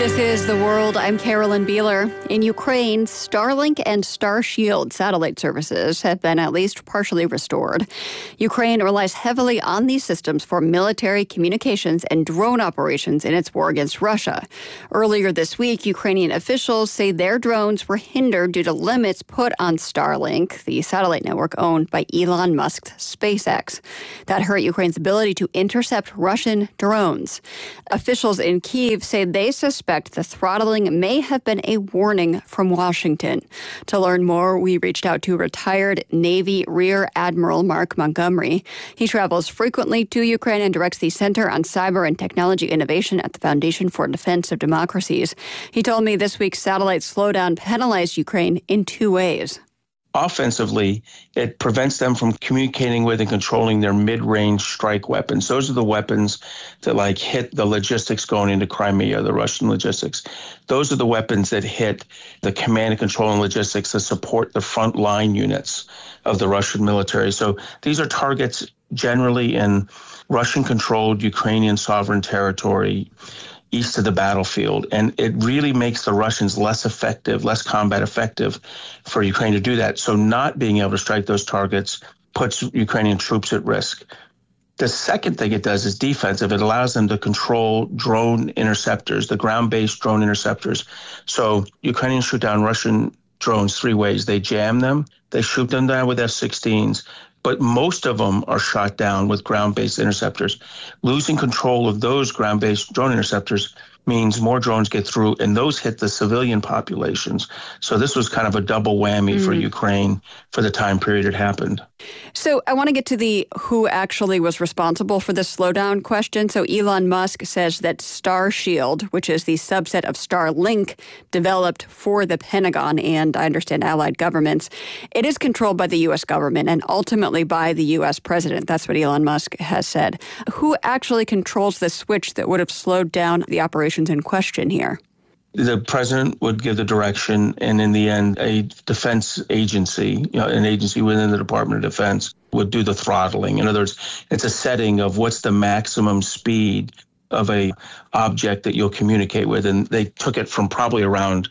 This is The World. I'm Carolyn Beeler. In Ukraine, Starlink and Starshield satellite services have been at least partially restored. Ukraine relies heavily on these systems for military communications and drone operations in its war against Russia. Earlier this week, Ukrainian officials say their drones were hindered due to limits put on Starlink, the satellite network owned by Elon Musk's SpaceX. That hurt Ukraine's ability to intercept Russian drones. Officials in Kyiv say they suspect the throttling may have been a warning from Washington. To learn more, we reached out to retired Navy Rear Admiral Mark Montgomery. He travels frequently to Ukraine and directs the Center on Cyber and Technology Innovation at the Foundation for Defense of Democracies. He told me this week's satellite slowdown penalized Ukraine in two ways. Offensively, it prevents them from communicating with and controlling their mid-range strike weapons. Those are the weapons that hit the logistics going into Crimea, the Russian logistics. Those are the weapons that hit the command and control and logistics that support the front line units of the Russian military. So these are targets generally in Russian-controlled Ukrainian sovereign territory east of the battlefield. And it really makes the Russians less effective, less combat effective for Ukraine to do that. So not being able to strike those targets puts Ukrainian troops at risk. The second thing it does is defensive. It allows them to control drone interceptors, the ground-based drone interceptors. So Ukrainians shoot down Russian drones three ways. They jam them, they shoot them down with F-16s, but most of them are shot down with ground-based interceptors. Losing control of those ground-based drone interceptors means more drones get through, and those hit the civilian populations. So this was kind of a double whammy for Ukraine for the time period it happened. So I want to get to the who actually was responsible for this slowdown question. So Elon Musk says that Starshield, which is the subset of Starlink developed for the Pentagon and, I understand, allied governments, it is controlled by the U.S. government and ultimately by the U.S. president. That's what Elon Musk has said. Who actually controls the switch that would have slowed down the operations in question here? The president would give the direction, and in the end, a defense agency, an agency within the Department of Defense, would do the throttling. In other words, it's a setting of what's the maximum speed of a object that you'll communicate with, and they took it from probably around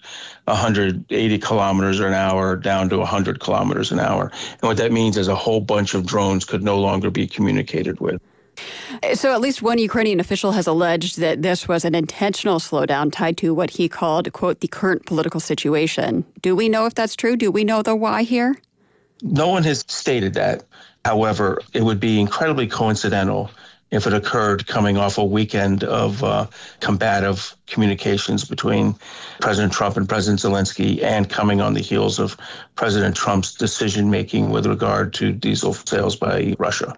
180 kilometers an hour down to 100 kilometers an hour. And what that means is a whole bunch of drones could no longer be communicated with. So at least one Ukrainian official has alleged that this was an intentional slowdown tied to what he called, quote, the current political situation. Do we know if that's true? Do we know the why here? No one has stated that. However, it would be incredibly coincidental if it occurred coming off a weekend of combative communications between President Trump and President Zelensky, and coming on the heels of President Trump's decision-making with regard to diesel sales by Russia.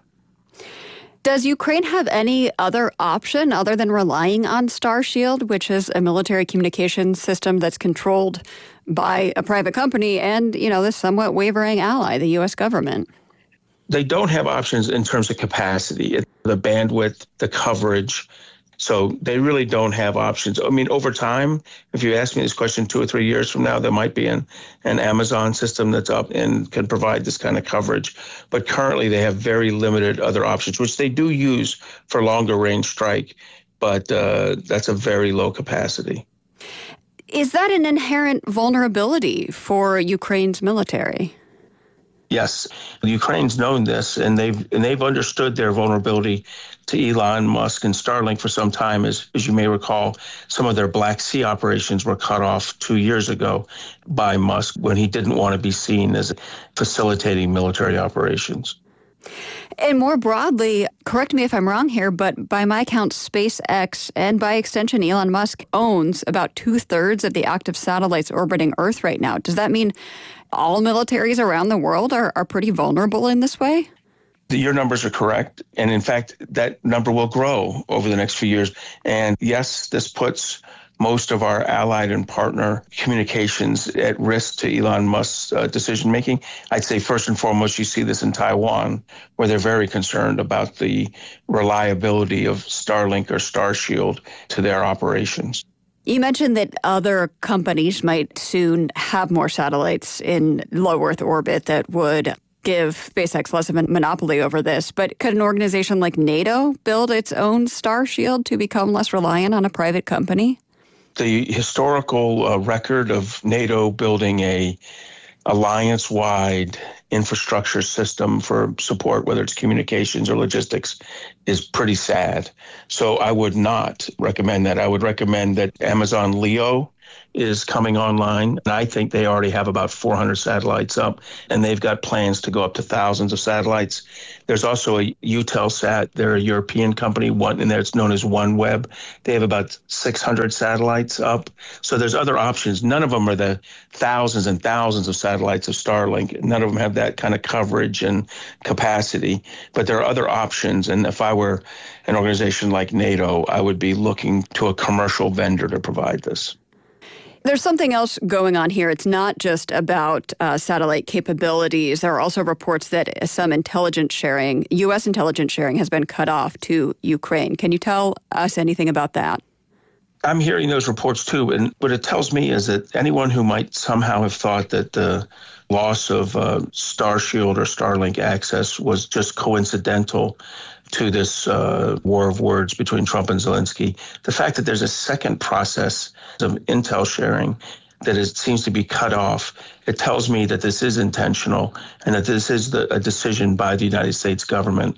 Does Ukraine have any other option other than relying on Starshield, which is a military communications system that's controlled by a private company and, this somewhat wavering ally, the U.S. government? They don't have options in terms of capacity, the bandwidth, the coverage. So they really don't have options. I mean, over time, if you ask me this question 2 or 3 years from now, there might be an Amazon system that's up and can provide this kind of coverage. But currently, they have very limited other options, which they do use for longer range strike. But that's a very low capacity. Is that an inherent vulnerability for Ukraine's military? Yes, the Ukraine's known this, and they've understood their vulnerability to Elon Musk and Starlink for some time. As you may recall, some of their Black Sea operations were cut off 2 years ago by Musk when he didn't want to be seen as facilitating military operations. And more broadly, correct me if I'm wrong here, but by my count, SpaceX and by extension, Elon Musk owns about 2/3 of the active satellites orbiting Earth right now. Does that mean all militaries around the world are pretty vulnerable in this way? Your numbers are correct. And in fact, that number will grow over the next few years. And yes, this puts most of our allied and partner communications at risk to Elon Musk's decision-making. I'd say first and foremost, you see this in Taiwan, where they're very concerned about the reliability of Starlink or Starshield to their operations. You mentioned that other companies might soon have more satellites in low Earth orbit that would give SpaceX less of a monopoly over this. But could an organization like NATO build its own Starshield to become less reliant on a private company? The historical record of NATO building a alliance-wide infrastructure system for support, whether it's communications or logistics, is pretty sad. So I would not recommend that. I would recommend that Amazon Leo is coming online. And I think they already have about 400 satellites up, and they've got plans to go up to thousands of satellites. There's also a Eutelsat. They're a European company, and it's known as OneWeb. They have about 600 satellites up. So there's other options. None of them are the thousands and thousands of satellites of Starlink. None of them have that kind of coverage and capacity. But there are other options. And if I were an organization like NATO, I would be looking to a commercial vendor to provide this. There's something else going on here. It's not just about satellite capabilities. There are also reports that some intelligence sharing, U.S. intelligence sharing, has been cut off to Ukraine. Can you tell us anything about that? I'm hearing those reports too. And what it tells me is that anyone who might somehow have thought that the loss of Starshield or Starlink access was just coincidental to this war of words between Trump and Zelensky, the fact that there's a second process of intel sharing that seems to be cut off, it tells me that this is intentional and that this is a decision by the United States government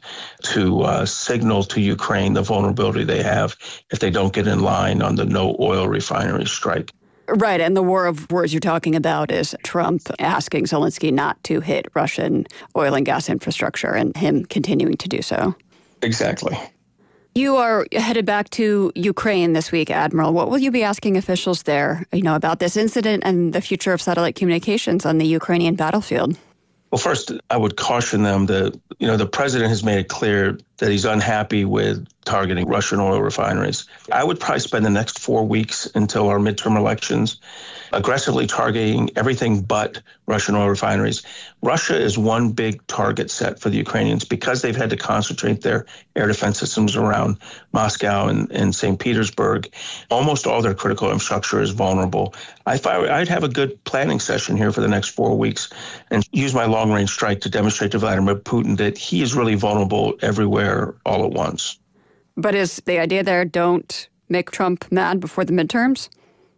to signal to Ukraine the vulnerability they have if they don't get in line on the no oil refinery strike. Right, and the war of words you're talking about is Trump asking Zelensky not to hit Russian oil and gas infrastructure and him continuing to do so. Exactly. You are headed back to Ukraine this week, Admiral. What will you be asking officials there, about this incident and the future of satellite communications on the Ukrainian battlefield? Well, first, I would caution them that, the president has made it clear that he's unhappy with targeting Russian oil refineries. I would probably spend the next 4 weeks until our midterm elections aggressively targeting everything but Russian oil refineries. Russia is one big target set for the Ukrainians because they've had to concentrate their air defense systems around Moscow and St. Petersburg. Almost all their critical infrastructure is vulnerable. I'd have a good planning session here for the next 4 weeks and use my long-range strike to demonstrate to Vladimir Putin that he is really vulnerable everywhere all at once. But is the idea there, don't make Trump mad before the midterms?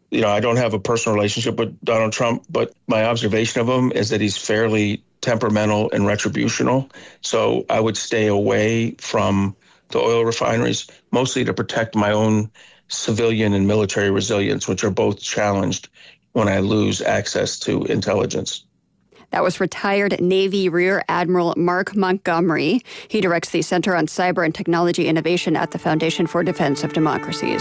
I don't have a personal relationship with Donald Trump, but my observation of him is that he's fairly temperamental and retributional. So I would stay away from the oil refineries, mostly to protect my own civilian and military resilience, which are both challenged when I lose access to intelligence. That was retired Navy Rear Admiral Mark Montgomery. He directs the Center on Cyber and Technology Innovation at the Foundation for Defense of Democracies.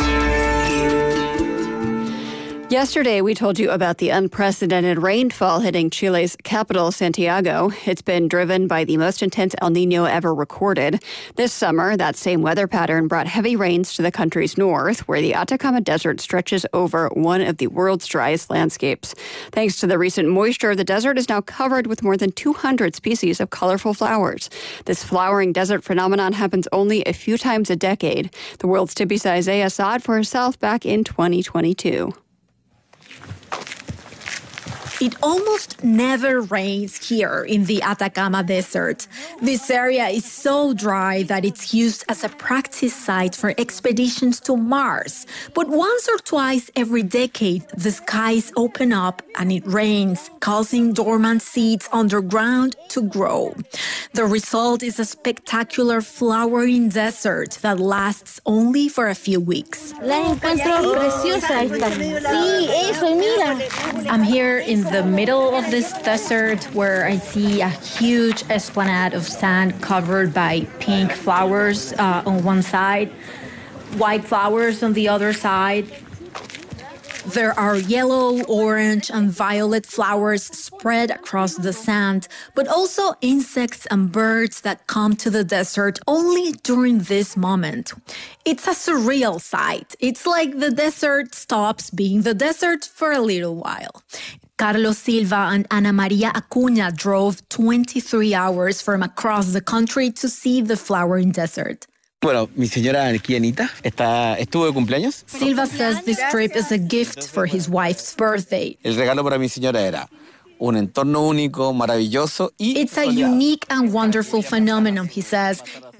Yesterday, we told you about the unprecedented rainfall hitting Chile's capital, Santiago. It's been driven by the most intense El Niño ever recorded. This summer, that same weather pattern brought heavy rains to the country's north, where the Atacama Desert stretches over one of the world's driest landscapes. Thanks to the recent moisture, the desert is now covered with more than 200 species of colorful flowers. This flowering desert phenomenon happens only a few times a decade. The world's Tippy Isaiah saw it for herself back in 2022. It almost never rains here in the Atacama Desert. This area is so dry that it's used as a practice site for expeditions to Mars. But once or twice every decade, the skies open up and it rains, causing dormant seeds underground to grow. The result is a spectacular flowering desert that lasts only for a few weeks. La encuentro preciosa esta. Sí, eso, mira. I'm here in the middle of this desert where I see a huge esplanade of sand covered by pink flowers on one side, white flowers on the other side. There are yellow, orange, and violet flowers spread across the sand, but also insects and birds that come to the desert only during this moment. It's a surreal sight. It's like the desert stops being the desert for a little while. Carlos Silva and Ana Maria Acuña drove 23 hours from across the country to see the flowering desert. Bueno, mi señora aquí, Anita, estuvo de cumpleaños. Silva says this trip is a gift for his wife's birthday. El regalo para mi señora era un entorno único, maravilloso y It's a unique and wonderful phenomenon, he says.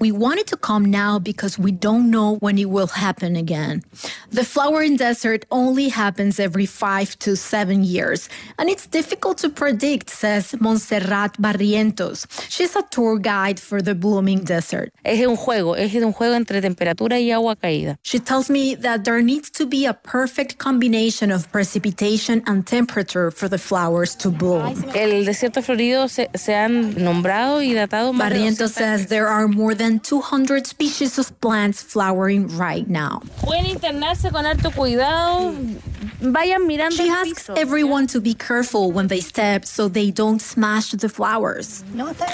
We want it to come now because we don't know when it will happen again. The flowering desert only happens every 5 to 7 years, and it's difficult to predict, says Montserrat Barrientos. She's a tour guide for the blooming desert. Es un juego entre temperatura y agua caída. She tells me that there needs to be a perfect combination of precipitation and temperature for the flowers to bloom. El desierto florido se han nombrado y datado más. Barrientos says there are more than 200 species of plants flowering right now. Pueden internarse con harto cuidado. Vayan mirando. She asks everyone to be careful when they step so they don't smash the flowers.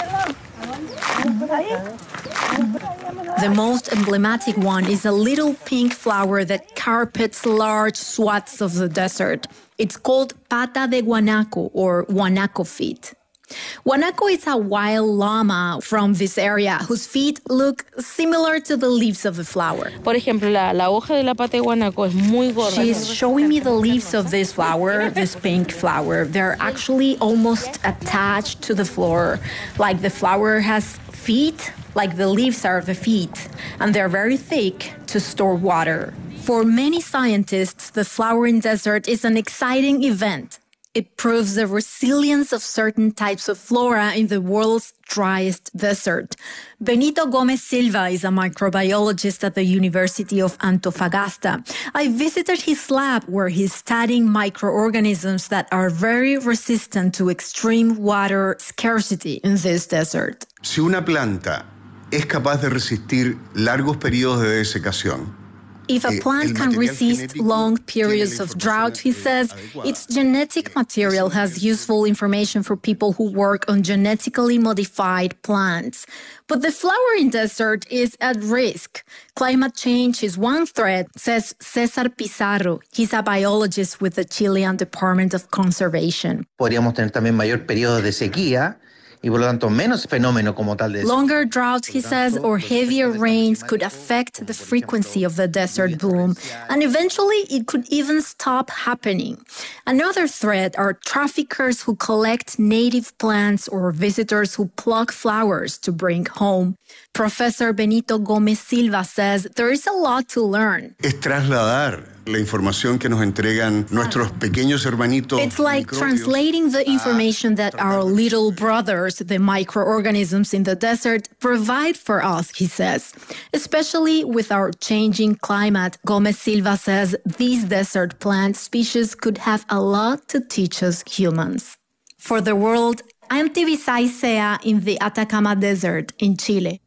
The most emblematic one is a little pink flower that carpets large swaths of the desert. It's called pata de guanaco or guanaco feet. Guanaco is a wild llama from this area whose feet look similar to the leaves of the flower. Por ejemplo, la hoja de la pata de guanaco es muy gorda. She's showing me the leaves of this flower, this pink flower. They're actually almost attached to the floor. Like the flower has feet, like the leaves are the feet, and they're very thick to store water. For many scientists, the flowering desert is an exciting event. It proves the resilience of certain types of flora in the world's driest desert. Benito Gomez Silva is a microbiologist at the University of Antofagasta. I visited his lab where he's studying microorganisms that are very resistant to extreme water scarcity in this desert. Si una planta es capaz de resistir largos periodos de desecación, if a plant can resist long periods of drought, he says, its genetic material has useful information for people who work on genetically modified plants. But the flowering desert is at risk. Climate change is one threat, says César Pizarro. He's a biologist with the Chilean Department of Conservation. Podríamos tener también mayor periodo de sequía. Y por lo tanto, menos fenómeno como tal de longer droughts, he says, or heavier rains could affect the frequency of the desert bloom, and eventually it could even stop happening. Another threat are traffickers who collect native plants or visitors who pluck flowers to bring home. Professor Benito Gomez Silva says there is a lot to learn. Es trasladar la información que nos entregan nuestros pequeños hermanitos. It's like translating the information that our little brothers, the microorganisms in the desert, provide for us, he says. Especially with our changing climate, Gomez Silva says these desert plant species could have a lot to teach us humans. For the world, I'm Tibisay Sea in the Atacama Desert in Chile.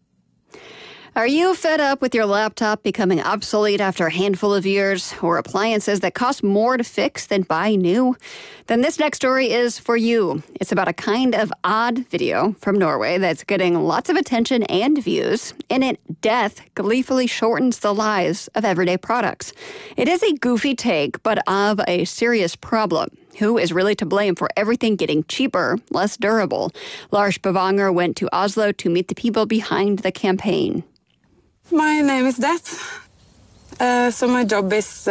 Are you fed up with your laptop becoming obsolete after a handful of years, or appliances that cost more to fix than buy new? Then this next story is for you. It's about a kind of odd video from Norway that's getting lots of attention and views. In it, death gleefully shortens the lives of everyday products. It is a goofy take, but of a serious problem. Who is really to blame for everything getting cheaper, less durable? Lars Bavanger went to Oslo to meet the people behind the campaign. My name is Death. So my job is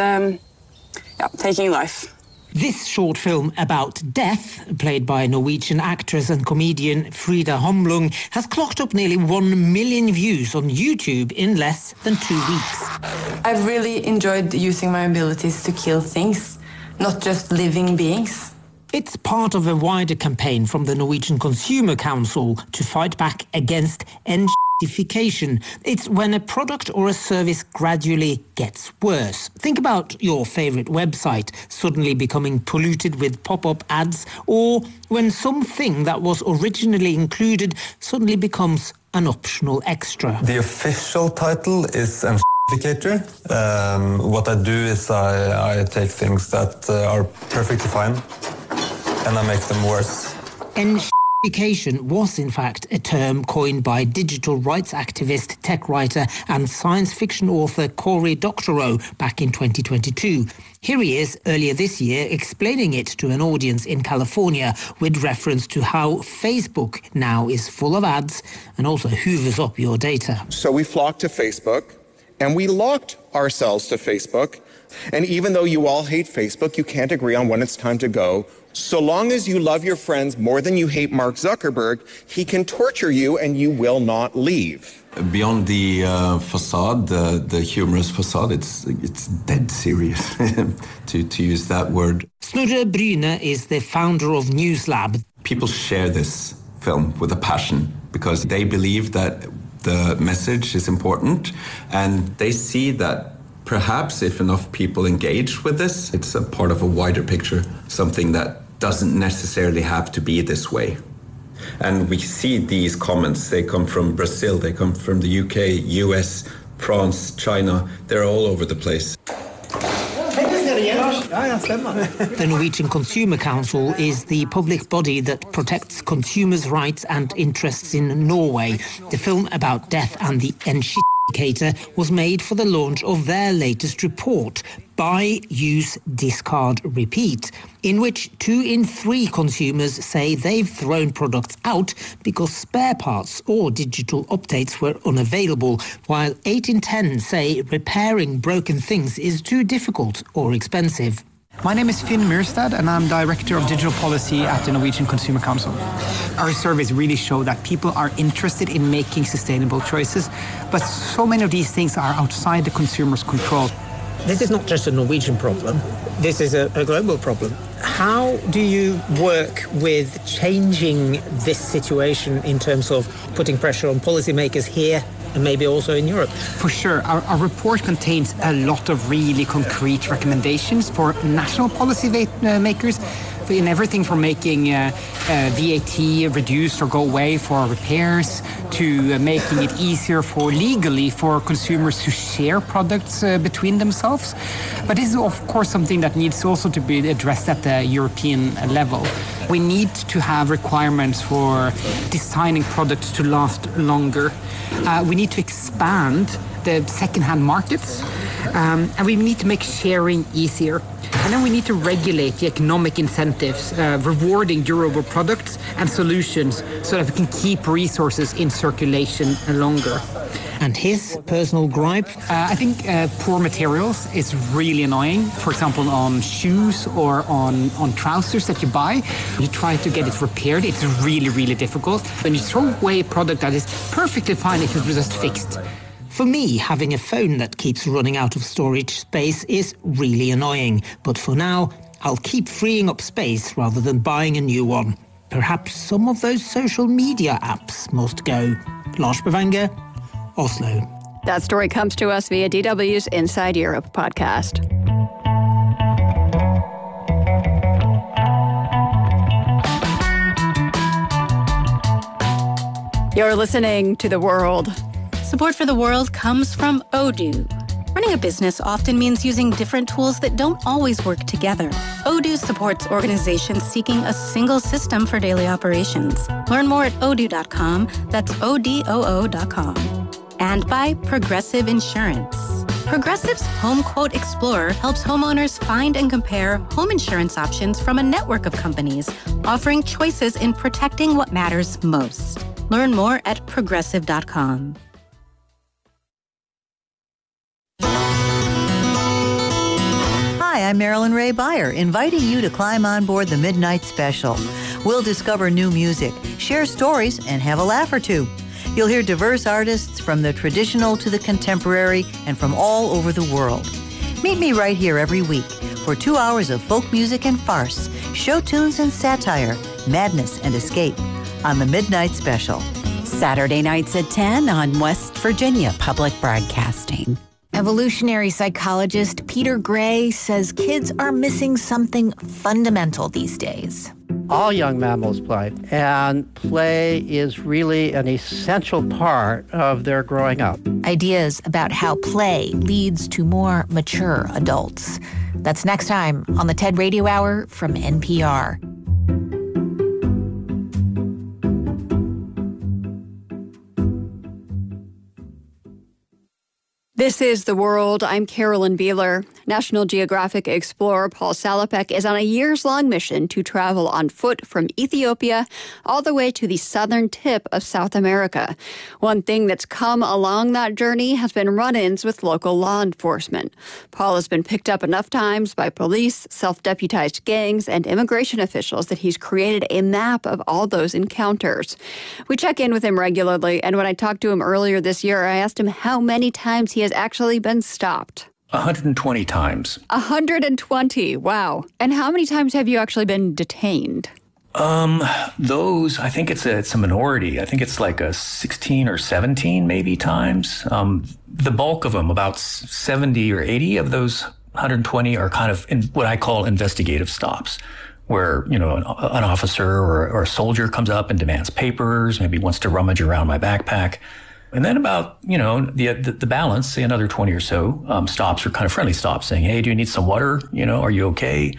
taking life. This short film about death, played by Norwegian actress and comedian Frida Homlung, has clocked up nearly 1 million views on YouTube in less than 2 weeks. I've really enjoyed using my abilities to kill things, not just living beings. It's part of a wider campaign from the Norwegian Consumer Council to fight back against enshittification. It's when a product or a service gradually gets worse. Think about your favorite website suddenly becoming polluted with pop-up ads, or when something that was originally included suddenly becomes an optional extra. The official title is enshittificator. What I do is I take things that are perfectly fine and I make them worse. Enshittification was, in fact, a term coined by digital rights activist, tech writer and science fiction author Cory Doctorow back in 2022. Here he is, earlier this year, explaining it to an audience in California with reference to how Facebook now is full of ads and also hoovers up your data. So we flocked to Facebook and we locked ourselves to Facebook. And even though you all hate Facebook, you can't agree on when it's time to go. So long as you love your friends more than you hate Mark Zuckerberg, he can torture you and you will not leave. Beyond the facade, the humorous facade, it's dead serious, to use that word. Snorre Bryne is the founder of Newslab. People share this film with a passion because they believe that the message is important, and they see that perhaps if enough people engage with this, it's a part of a wider picture, something that doesn't necessarily have to be this way. And we see these comments. They come from Brazil, they come from the UK, US, France, China. They're all over the place. The Norwegian Consumer Council is the public body that protects consumers' rights and interests in Norway. The film about death and the Enskiticator was made for the launch of their latest report, Buy, Use, Discard, Repeat, in which 2 in 3 consumers say they've thrown products out because spare parts or digital updates were unavailable, while 8 in 10 say repairing broken things is too difficult or expensive. My name is Finn Myrstad, and I'm Director of Digital Policy at the Norwegian Consumer Council. Our surveys really show that people are interested in making sustainable choices, but so many of these things are outside the consumer's control. This is not just a Norwegian problem, this is a global problem. How do you work with changing this situation in terms of putting pressure on policymakers here and maybe also in Europe? For sure. Our report contains a lot of really concrete recommendations for national policy makers in everything from making VAT reduce or go away for repairs to making it easier legally for consumers to share products between themselves. But this is, of course, something that needs also to be addressed at the European level. We need to have requirements for designing products to last longer. We need to expand the second-hand markets, and we need to make sharing easier. And then we need to regulate the economic incentives, rewarding durable products and solutions so that we can keep resources in circulation longer. And his personal gripe? I think poor materials is really annoying. For example, on shoes or on trousers that you buy, you try to get it repaired. It's really, really difficult. When you throw away a product that is perfectly fine if it was just fixed. For me, having a phone that keeps running out of storage space is really annoying. But for now, I'll keep freeing up space rather than buying a new one. Perhaps some of those social media apps must go. Lars Bavanger, Oslo. That story comes to us via DW's Inside Europe podcast. You're listening to The World. Support for The World comes from Odoo. Running a business often means using different tools that don't always work together. Odoo supports organizations seeking a single system for daily operations. Learn more at odoo.com. That's ODOO.com. And by Progressive Insurance. Progressive's Home Quote Explorer helps homeowners find and compare home insurance options from a network of companies, offering choices in protecting what matters most. Learn more at progressive.com. Hi, I'm Marilyn Ray Beyer, inviting you to climb on board the Midnight Special. We'll discover new music, share stories, and have a laugh or two. You'll hear diverse artists from the traditional to the contemporary and from all over the world. Meet me right here every week for 2 hours of folk music and farce, show tunes and satire, madness and escape on the Midnight Special. Saturday nights at 10 on West Virginia Public Broadcasting. Evolutionary psychologist Peter Gray says kids are missing something fundamental these days. All young mammals play, and play is really an essential part of their growing up. Ideas about how play leads to more mature adults. That's next time on the TED Radio Hour from NPR. This is The World. I'm Carolyn Beeler. National Geographic explorer Paul Salopek is on a years-long mission to travel on foot from Ethiopia all the way to the southern tip of South America. One thing that's come along that journey has been run-ins with local law enforcement. Paul has been picked up enough times by police, self-deputized gangs, and immigration officials that he's created a map of all those encounters. We check in with him regularly, and when I talked to him earlier this year, I asked him how many times he has actually been stopped. 120 times. 120, wow. And how many times have you actually been detained? Those, I think it's a minority. I think it's like a 16 or 17 maybe times. The bulk of them, about 70 or 80 of those 120 are kind of in what I call investigative stops, where, you know, an officer or a soldier comes up and demands papers, maybe wants to rummage around my backpack. And then about, you know, the balance, say another 20 or so stops are kind of friendly stops saying, hey, do you need some water? You know, are you okay?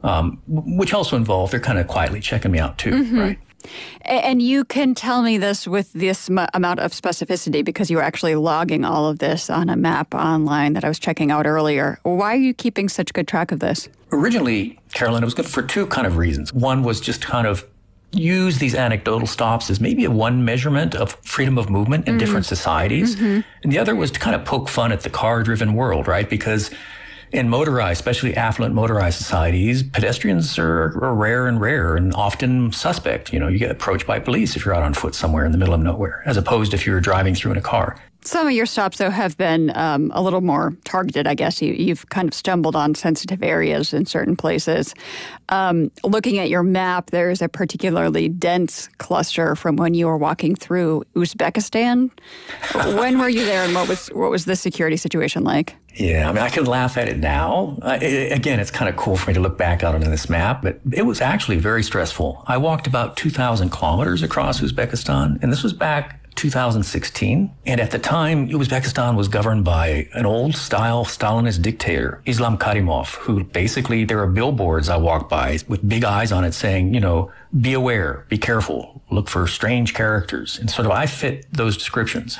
Which also involve, they're kind of quietly checking me out too, right? And you can tell me this with this amount of specificity because you were actually logging all of this on a map online that I was checking out earlier. Why are you keeping such good track of this? Originally, Carolyn, it was good for two kind of reasons. One was just kind of use these anecdotal stops as maybe a one measurement of freedom of movement in different societies. And the other was to kind of poke fun at the car-driven world, right? Because in motorized, especially affluent motorized societies, pedestrians are rare and often suspect. You know, you get approached by police if you're out on foot somewhere in the middle of nowhere, as opposed if you're driving through in a car. Some of your stops, though, have been a little more targeted, I guess. You've kind of stumbled on sensitive areas in certain places. Looking at your map, there's a particularly dense cluster from when you were walking through Uzbekistan. When were you there, and what was the security situation like? Yeah, I mean, I can laugh at it now. Again, it's kind of cool for me to look back out on this map, but it was actually very stressful. I walked about 2,000 kilometers across Uzbekistan, and this was back 2016. And at the time, Uzbekistan was governed by an old-style Stalinist dictator, Islam Karimov, who basically, there are billboards I walk by with big eyes on it saying, you know, be aware, be careful, look for strange characters. And sort of I fit those descriptions.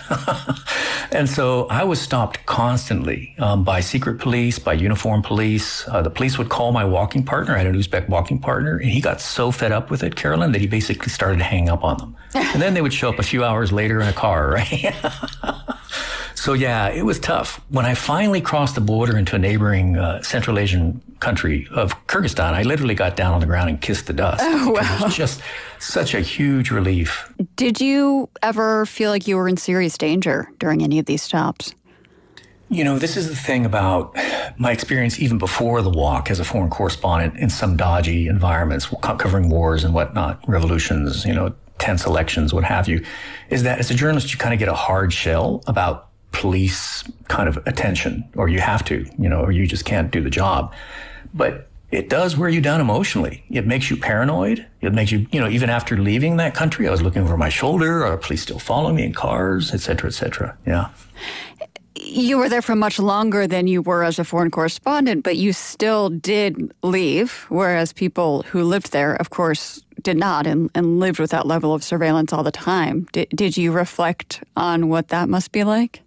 And so I was stopped constantly by secret police, by uniformed police. The police would call my walking partner. I had an Uzbek walking partner, and he got so fed up with it, Carolyn, that he basically started to hang up on them. And then they would show up a few hours later in a car, right? So yeah, it was tough. When I finally crossed the border into a neighboring Central Asian country of Kyrgyzstan, I literally got down on the ground and kissed the dust. Oh, wow. It was just such a huge relief. Did you ever feel like you were in serious danger during any of these stops? You know, this is the thing about my experience even before the walk as a foreign correspondent in some dodgy environments, covering wars and whatnot, revolutions, you know, tense elections, what have you, is that as a journalist, you kind of get a hard shell about police kind of attention, or you have to, you know, or you just can't do the job. But it does wear you down emotionally. It makes you paranoid. It makes you, you know, even after leaving that country, I was looking over my shoulder, are police still following me in cars, et cetera, et cetera. Yeah. You were there for much longer than you were as a foreign correspondent, but you still did leave, whereas people who lived there, of course, did not and lived with that level of surveillance all the time. Did you reflect on what that must be like?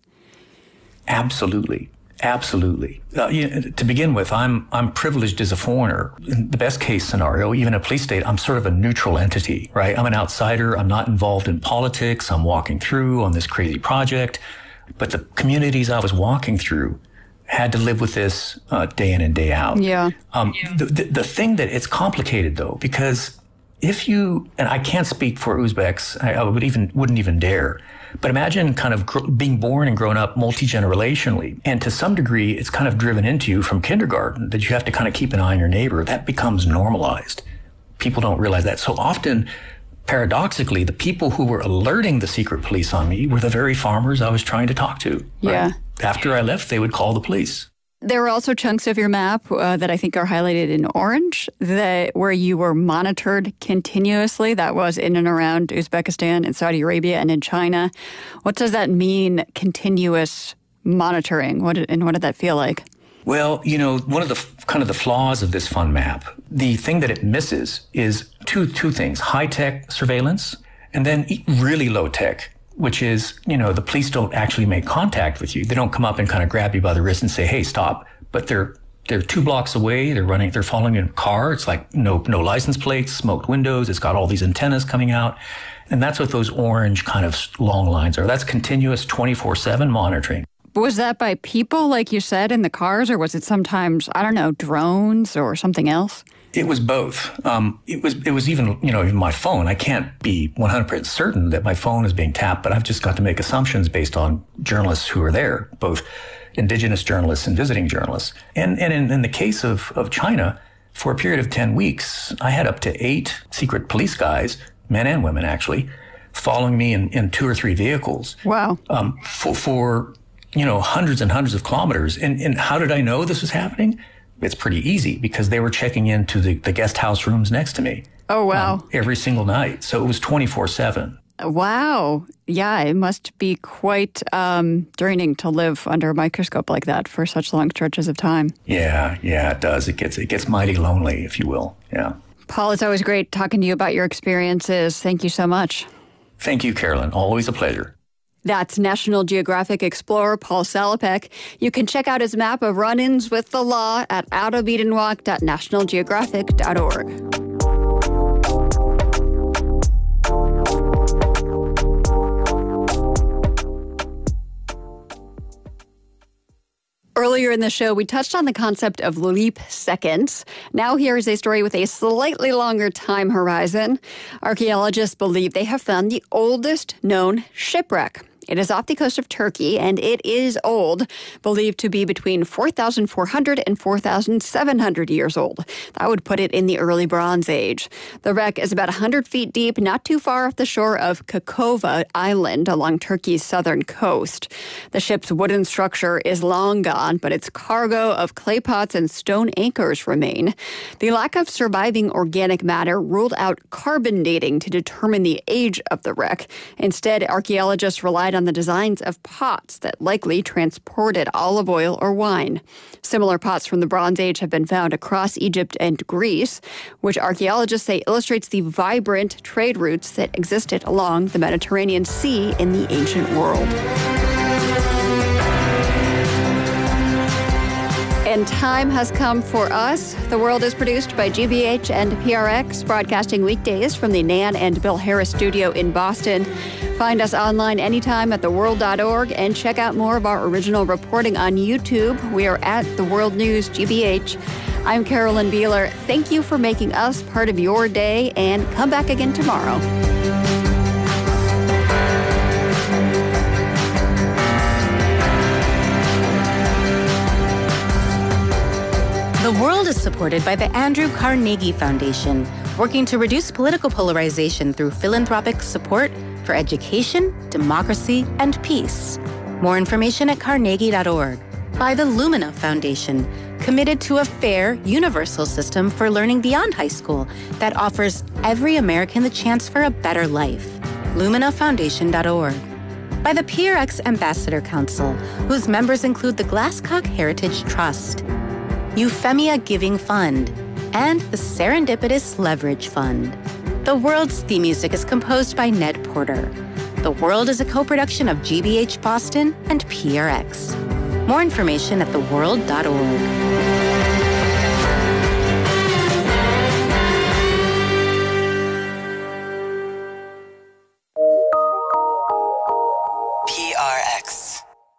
Absolutely. Absolutely. You know, to begin with, I'm privileged as a foreigner. In the best case scenario, even a police state, I'm sort of a neutral entity, right? I'm an outsider. I'm not involved in politics. I'm walking through on this crazy project. But the communities I was walking through had to live with this day in and day out. Yeah. The thing that it's complicated though, because if you, and I can't speak for Uzbeks, I wouldn't even dare. But imagine kind of being born and grown up multi-generationally. And to some degree, it's kind of driven into you from kindergarten that you have to kind of keep an eye on your neighbor. That becomes normalized. People don't realize that. So often, paradoxically, the people who were alerting the secret police on me were the very farmers I was trying to talk to. Right? Yeah. After I left, they would call the police. There are also chunks of your map that I think are highlighted in orange where you were monitored continuously. That was in and around Uzbekistan, in Saudi Arabia, and in China. What does that mean, continuous monitoring? What did that feel like? Well, you know, one of the kind of the flaws of this fun map, the thing that it misses is two things: high-tech surveillance and then really low-tech, which is, you know, the police don't actually make contact with you. They don't come up and kind of grab you by the wrist and say, hey, stop. But they're They're 2 blocks away. They're following in a car. It's like no license plates, smoked windows. It's got all these antennas coming out. And that's what those orange kind of long lines are. That's continuous 24/7 monitoring. Was that by people, like you said, in the cars, or was it sometimes, I don't know, drones or something else? It was both. It was even, even my phone. I can't be 100% certain that my phone is being tapped, but I've just got to make assumptions based on journalists who are there, both indigenous journalists and visiting journalists. And in the case of China, for a period of 10 weeks, I had up to 8 secret police guys, men and women actually, following me in 2 or 3 vehicles. Wow. For hundreds and hundreds of kilometers. And how did I know this was happening? It's pretty easy because they were checking into the guest house rooms next to me. Oh, wow. Every single night. So it was 24/7. Wow. Yeah, it must be quite draining to live under a microscope like that for such long stretches of time. Yeah, it does. It gets mighty lonely, if you will. Yeah. Paul, it's always great talking to you about your experiences. Thank you so much. Thank you, Carolyn. Always a pleasure. That's National Geographic explorer Paul Salopek. You can check out his map of run-ins with the law at outofedenwalk.nationalgeographic.org. Earlier in the show, we touched on the concept of leap seconds. Now here is a story with a slightly longer time horizon. Archaeologists believe they have found the oldest known shipwreck. It is off the coast of Turkey, and it is old, believed to be between 4,400 and 4,700 years old. That would put it in the early Bronze Age. The wreck is about 100 feet deep, not too far off the shore of Kakova Island along Turkey's southern coast. The ship's wooden structure is long gone, but its cargo of clay pots and stone anchors remain. The lack of surviving organic matter ruled out carbon dating to determine the age of the wreck. Instead, archaeologists relied on the designs of pots that likely transported olive oil or wine. Similar pots from the Bronze Age have been found across Egypt and Greece, which archaeologists say illustrates the vibrant trade routes that existed along the Mediterranean Sea in the ancient world. And time has come for us. The World is produced by GBH and PRX, broadcasting weekdays from the Nan and Bill Harris studio in Boston. Find us online anytime at theworld.org and check out more of our original reporting on YouTube. We are at The World News GBH. I'm Carolyn Beeler. Thank you for making us part of your day, and come back again tomorrow. The World is supported by the Andrew Carnegie Foundation, working to reduce political polarization through philanthropic support for education, democracy, and peace. More information at carnegie.org. By the Lumina Foundation, committed to a fair, universal system for learning beyond high school that offers every American the chance for a better life. luminafoundation.org. By the PRX Ambassador Council, whose members include the Glasscock Heritage Trust, Euphemia Giving Fund, and the Serendipitous Leverage Fund. The World's theme music is composed by Ned Porter. The World is a co-production of GBH Boston and PRX. More information at theworld.org. PRX.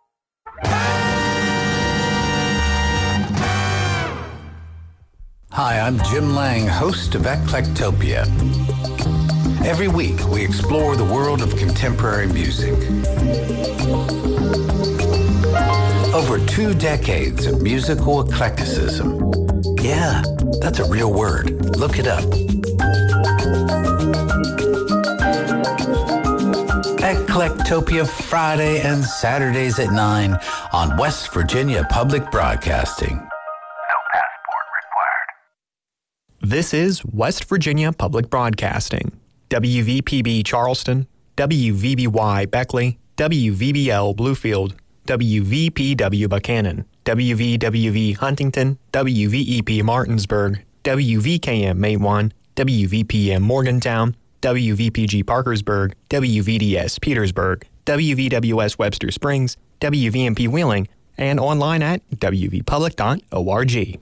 Hi, I'm Jim Lang, host of Eclectopia. Every week, we explore the world of contemporary music. Over 2 decades of musical eclecticism. Yeah, that's a real word. Look it up. Eclectopia, Friday and Saturdays at 9 on West Virginia Public Broadcasting. This is West Virginia Public Broadcasting. WVPB Charleston, WVBY Beckley, WVBL Bluefield, WVPW Buchanan, WVWV Huntington, WVEP Martinsburg, WVKM Matewan, WVPM Morgantown, WVPG Parkersburg, WVDS Petersburg, WVWS Webster Springs, WVMP Wheeling, and online at wvpublic.org.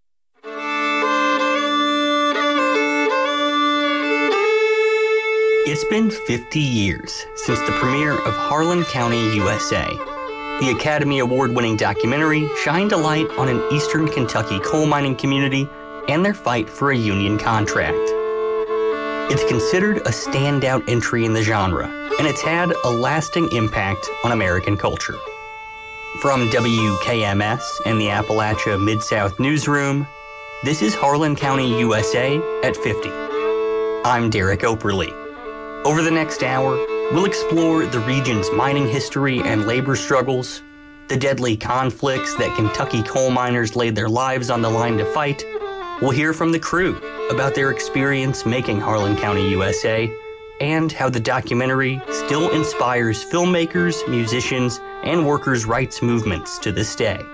It's been 50 years since the premiere of Harlan County, USA. The Academy Award-winning documentary shined a light on an eastern Kentucky coal mining community and their fight for a union contract. It's considered a standout entry in the genre, and it's had a lasting impact on American culture. From WKMS and the Appalachia Mid-South Newsroom, this is Harlan County, USA at 50. I'm Derek Operly. Over the next hour, we'll explore the region's mining history and labor struggles, the deadly conflicts that Kentucky coal miners laid their lives on the line to fight. We'll hear from the crew about their experience making Harlan County, USA, and how the documentary still inspires filmmakers, musicians, and workers' rights movements to this day.